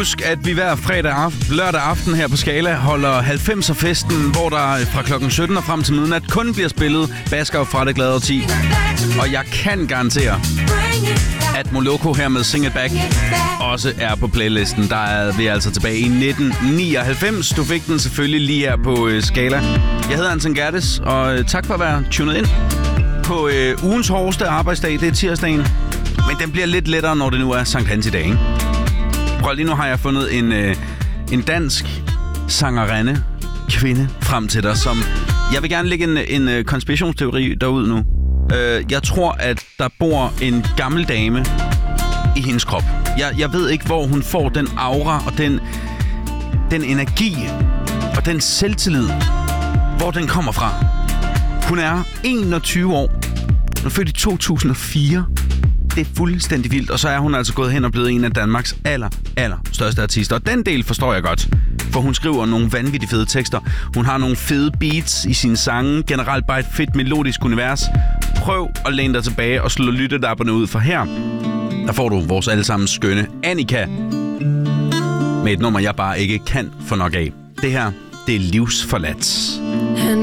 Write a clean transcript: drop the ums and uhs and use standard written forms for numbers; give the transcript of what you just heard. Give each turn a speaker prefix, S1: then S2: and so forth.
S1: husk, at vi hver lørdag aften her på Scala holder 90'er-festen, hvor der fra klokken 17 og frem til midnat kun bliver spillet basker fra det glade årti. Og jeg kan garantere, at Moloko her med Sing It Back også er på playlisten. Der er vi altså tilbage i 1999. Du fik den selvfølgelig lige her på Scala. Jeg hedder Anton Gerdes, og tak for at være tunet ind på ugens hårdeste arbejdsdag. Det er tirsdagen, men den bliver lidt lettere, når det nu er Sankt Hans i dag, ikke? Prøv lige, nu har jeg fundet en dansk sangerinde, kvinde, frem til dig, som... Jeg vil gerne lægge en konspirationsteori derud nu. Jeg tror, at der bor en gammel dame i hendes krop. Jeg ved ikke, hvor hun får den aura og den energi og den selvtillid, hvor den kommer fra. Hun er 21 år. Hun er født i 2004. Det er fuldstændig vildt. Og så er hun altså gået hen og blevet en af Danmarks aller største artister. Og den del forstår jeg godt, for hun skriver nogle vanvittigt fede tekster. Hun har nogle fede beats i sine sange. Generelt bare et fedt melodisk univers. Prøv at læne dig tilbage og slå lyttedapperne ud, for her, der får du vores allesammens skønne Annika med et nummer, jeg bare ikke kan få nok af. Det her, det er Livsforladt.